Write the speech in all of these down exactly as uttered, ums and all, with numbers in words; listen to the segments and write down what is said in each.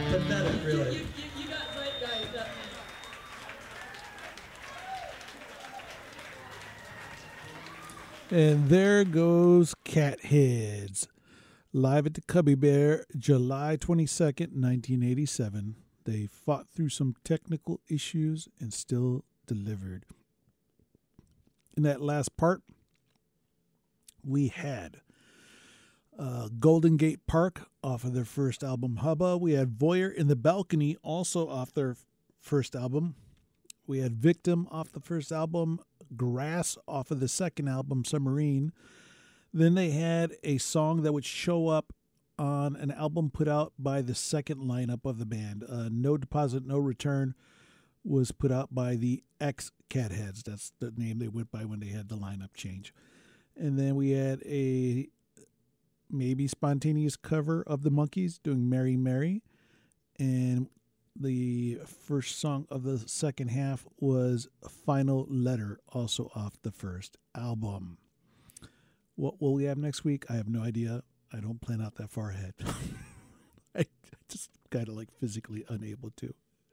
Pathetic, really. You, you, you got zeitgeist. That And there goes Catheads. Live at the Cubby Bear, July twenty-second, nineteen eighty-seven. They fought through some technical issues and still delivered. In that last part, we had uh, Golden Gate Park off of their first album, Hubba. We had Voyeur in the Balcony, also off their first album. We had Victim off the first album, Grass off of the second album, Submarine. Then they had a song that would show up on an album put out by the second lineup of the band. Uh, No Deposit, No Return was put out by the ex-Catheads. That's the name they went by when they had the lineup change. And then we had a maybe spontaneous cover of the Monkees doing Mary Mary. And the first song of the second half was Final Letter, also off the first album. What will we have next week? I have no idea. I don't plan out that far ahead. I just kind of like physically unable to.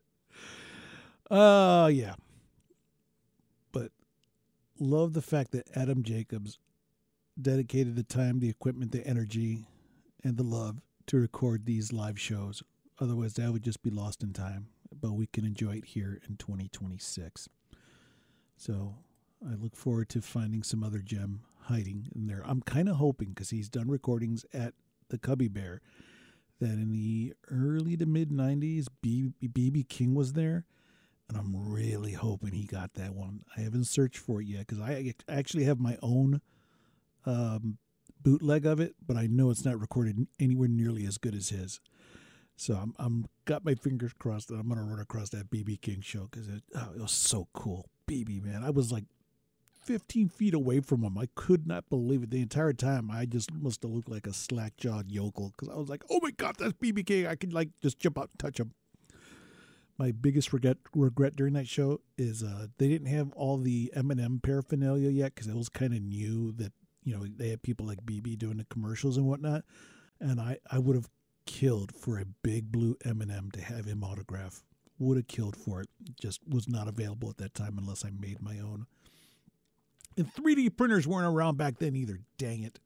Uh, yeah. But love the fact that Adam Jacobs dedicated the time, the equipment, the energy, and the love to record these live shows. Otherwise, that would just be lost in time. But we can enjoy it here in twenty twenty-six. So I look forward to finding some other gem hiding in there. I'm kind of hoping, because he's done recordings at the Cubby Bear, that in the early to mid nineties, B B King was there. And I'm really hoping he got that one. I haven't searched for it yet, because I actually have my own um, bootleg of it, but I know it's not recorded anywhere nearly as good as his. So I'm I'm got my fingers crossed that I'm gonna run across that B B King show, because it, oh, it was so cool. B B, man, I was like fifteen feet away from him. I could not believe it. The entire time, I just must have looked like a slack-jawed yokel, because I was like, oh my God, that's B B King. I could like just jump out and touch him. My biggest regret regret during that show is uh, they didn't have all the Eminem paraphernalia yet, because it was kind of new that, you know, they had people like B B doing the commercials and whatnot. And I, I would have killed for a big blue Eminem to have him autograph. Would have killed for it. Just was not available at that time unless I made my own. And three D printers weren't around back then either. Dang it.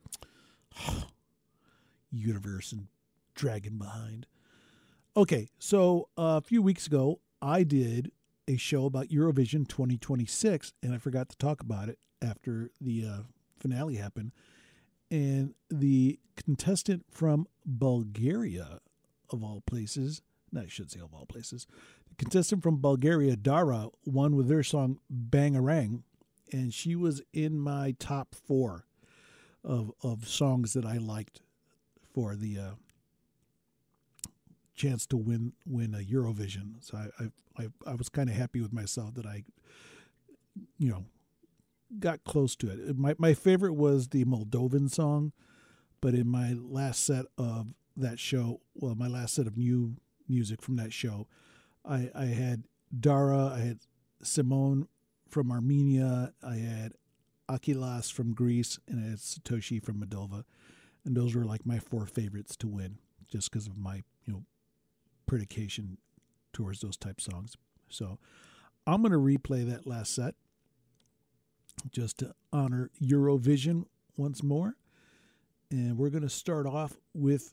Universe and dragging behind. Okay, so uh, a few weeks ago, I did a show about Eurovision twenty twenty-six, and I forgot to talk about it after the uh, finale happened. And the contestant from Bulgaria, of all places, no, I should say of all places, the contestant from Bulgaria, Dara, won with their song Bangarang, and she was in my top four of of songs that I liked for the uh, chance to win win a Eurovision. So I I, I, I was kind of happy with myself that I, you know, got close to it. My my favorite was the Moldovan song, but in my last set of that show, well, my last set of new music from that show, I I had Dara, I had Simone from Armenia, I had Akilas from Greece, and I had Satoshi from Moldova, and those were like my four favorites to win, just because of my, you know, predication towards those type songs. So I'm going to replay that last set just to honor Eurovision once more. And we're going to start off with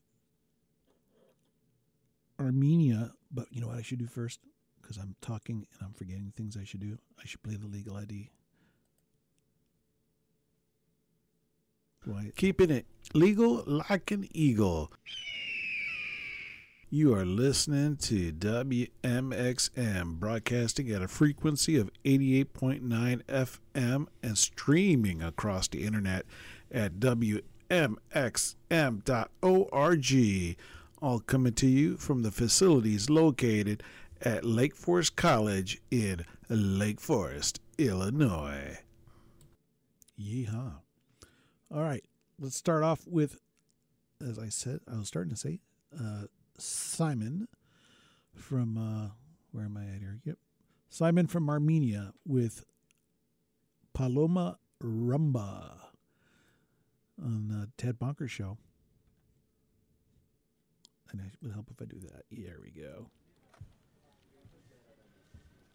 Armenia. But you know what I should do first? Because I'm talking and I'm forgetting things I should do. I should play the legal I D. Right. Keeping it legal like an eagle. You are listening to W M X M, broadcasting at a frequency of eighty-eight point nine F M and streaming across the internet at W M X M dot org. All coming to you from the facilities located at Lake Forest College in Lake Forest, Illinois. Yeehaw. All right, let's start off with, as I said, I was starting to say, uh, Simon from, uh, where am I at here? Yep. Simon from Armenia with Paloma Rumba on the Ted Bonker Show. And it would help if I do that. Here we go.